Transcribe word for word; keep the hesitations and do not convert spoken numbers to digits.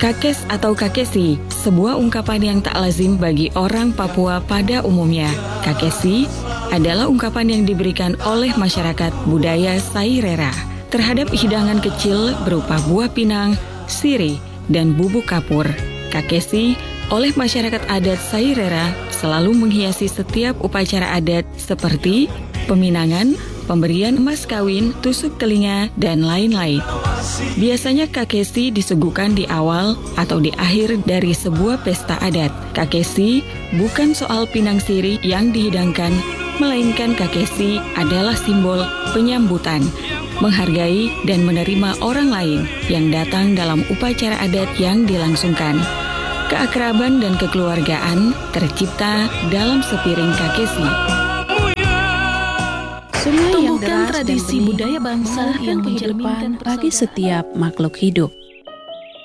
Kakes atau kakesi, sebuah ungkapan yang tak lazim bagi orang Papua pada umumnya. Kakesi adalah ungkapan yang diberikan oleh masyarakat budaya Sairera terhadap hidangan kecil berupa buah pinang, sirih, dan bubuk kapur. Kakesi oleh masyarakat adat Sairera selalu menghiasi setiap upacara adat seperti peminangan, pemberian emas kawin, tusuk telinga, dan lain-lain. Biasanya kakesi disuguhkan di awal atau di akhir dari sebuah pesta adat. Kakesi bukan soal pinang sirih yang dihidangkan, melainkan kakesi adalah simbol penyambutan, menghargai dan menerima orang lain yang datang dalam upacara adat yang dilangsungkan. Keakraban dan kekeluargaan tercipta dalam sepiring kakesi. Tumbuhkan tradisi budaya bangsa yang mencerminkan bagi setiap makhluk hidup.